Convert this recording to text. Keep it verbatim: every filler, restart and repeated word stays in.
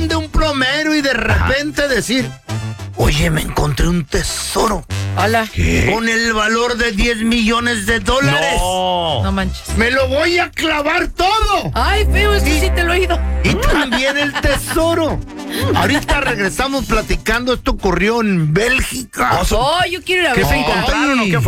impresión de un plomero y de repente decir, oye, me encontré un tesoro. Hola. ¿Qué? Con el valor de diez millones de dólares. No. No manches. Me lo voy a clavar todo. Ay, feo, eso Y- sí te lo he oído. Y también el tesoro. Ahorita regresamos platicando. Esto ocurrió en Bélgica. Oh, yo quiero ir a ver. ¿Qué se Ay. encontraron o qué